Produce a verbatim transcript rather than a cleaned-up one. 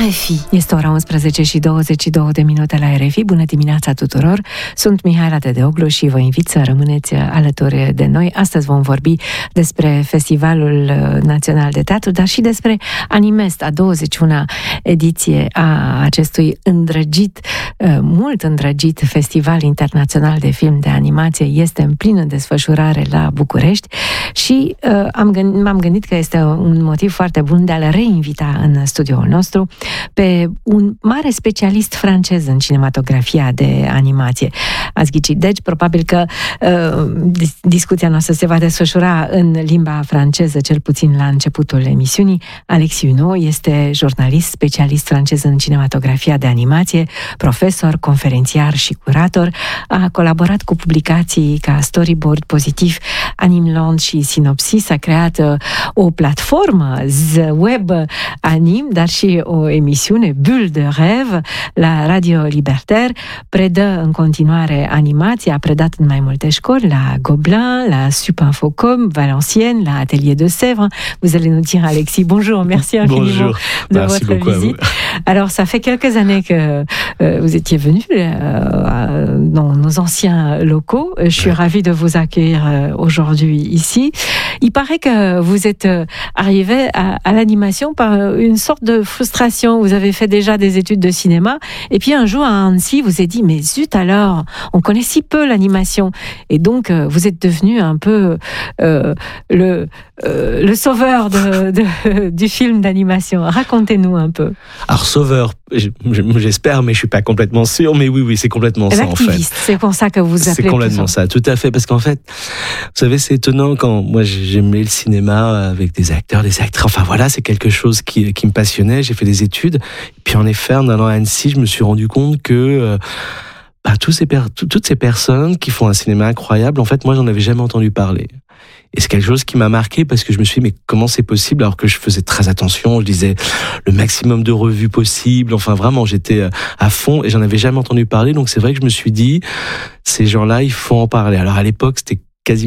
F I. Este ora unsprezece și douăzeci și două de minute la R F I. Bună dimineața tuturor! Sunt Mihaela Tedeoglu și vă invit să rămâneți alături de noi. Astăzi vom vorbi despre Festivalul Național de Teatru, dar și despre Animest, a douăzeci și una ediție a acestui îndrăgit, mult îndrăgit Festival Internațional de Film de Animație. Este în plină desfășurare la București și uh, am gândit, m-am gândit că este un motiv foarte bun de a-l reinvita în studioul nostru pe un mare specialist francez în cinematografia de animație. Ați ghicit, deci probabil că uh, discuția noastră se va desfășura în limba franceză, cel puțin la începutul emisiunii. Alexis Huneau este jurnalist, specialist francez în cinematografia de animație, profesor, conferențiar și curator. A colaborat cu publicații ca Storyboard Pozitiv, Animland și Sinopsis. A creat uh, o platformă The Web Anim, dar și o emisiune Bulle de Rêve la Radio Libertaire. Predă în continuare animație, a predat în mai multe școli, la Gobelin, la Supinfocom, Valenciennes, la Atelier de Sèvres. Vous allez nous dire, Alexis, bonjour, merci infiniment bonjour. de Merci votre visite. Alors, ça fait quelques années que euh, vous étiez venu euh, dans nos anciens locaux. Je suis ravie de vous accueillir euh, aujourd'hui ici. Il paraît que vous êtes euh, arrivé à, à l'animation par une sorte de frustration. Vous avez fait déjà des études de cinéma et puis un jour à Annecy, vous êtes dit mais zut alors, on connaît si peu l'animation et donc euh, vous êtes devenu un peu euh, le euh, le sauveur de, de, du film d'animation. Racontez-nous un peu. Alors sauveur, j'espère, mais je suis pas complètement sûr. Mais oui, oui, c'est complètement ça en fait. L'activiste, c'est pour ça que vous appelez. C'est complètement ça, tout à fait, parce qu'en fait, vous savez, c'est étonnant quand moi j'aimais le cinéma avec des acteurs, des actrices. Enfin voilà, c'est quelque chose qui qui me passionnait. J'ai fait des études, et puis en effet, en allant à Annecy, je me suis rendu compte que euh, bah, tous ces per- toutes ces personnes qui font un cinéma incroyable, en fait, moi, j'en avais jamais entendu parler. Et c'est quelque chose qui m'a marqué parce que je me suis dit, mais comment c'est possible alors que je faisais très attention, je lisais le maximum de revues possible, enfin vraiment, j'étais à fond et j'en avais jamais entendu parler. Donc c'est vrai que je me suis dit, ces gens-là, il faut en parler. Alors à l'époque, c'était